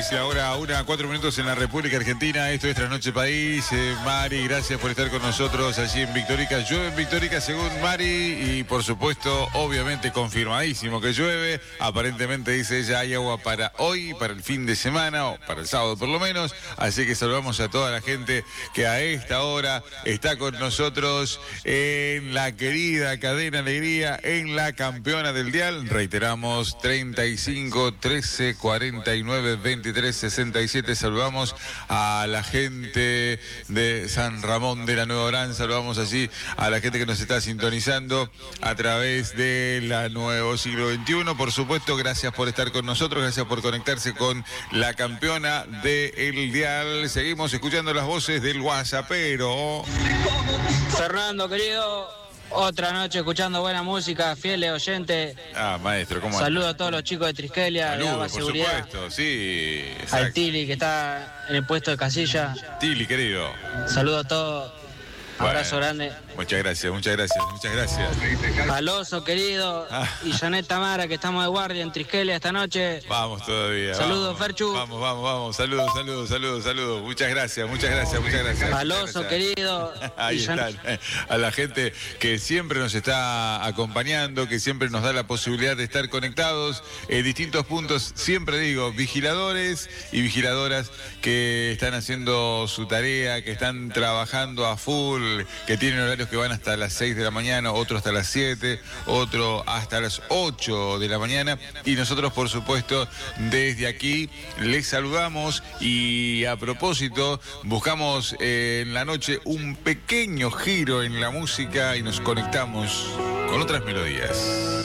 Es la hora 1:04 en la República Argentina. Esto es Trasnoche País. Mari, gracias por estar con nosotros allí en Victorica. Llueve en Victorica según Mari y por supuesto, obviamente confirmadísimo que llueve. Aparentemente dice ella hay agua para hoy, para el fin de semana o para el sábado por lo menos. Así que saludamos a toda la gente que a esta hora está con nosotros en la querida Cadena Alegría, en la campeona del dial. Reiteramos 35 13 49 23 67. Saludamos a la gente de San Ramón de la Nueva Orán. Saludamos allí a la gente que nos está sintonizando a través de la Nuevo Siglo XXI. Por supuesto, gracias por estar con nosotros, gracias por conectarse con la campeona del dial. Seguimos escuchando las voces del WhatsAppero. Fernando, querido, otra noche escuchando buena música, fieles oyentes. Maestro, ¿cómo Saludo a todos los chicos de Triskelia, de Saludos, Agua por Seguridad. supuesto, sí. Exacto. Al Tili, que está en el puesto de casilla. Tili, querido. Saludo a todos. Abrazo grande. Muchas gracias, muchas gracias, muchas gracias. Al Oso, querido. Y Janet Tamara, que estamos de guardia en Triskelia esta noche. Vamos todavía. Saludos, Ferchu. Vamos. Saludos. Muchas gracias. Al Oso, querido. Ahí están. A la gente que siempre nos está acompañando, que siempre nos da la posibilidad de estar conectados en distintos puntos. Siempre digo, vigiladores y vigiladoras que están haciendo su tarea, que están trabajando a full, que tienen horarios que van hasta las 6 de la mañana, otro hasta las 7, otro hasta las 8 de la mañana. Y nosotros, por supuesto, desde aquí les saludamos y a propósito, buscamos en la noche un pequeño giro en la música y nos conectamos con otras melodías.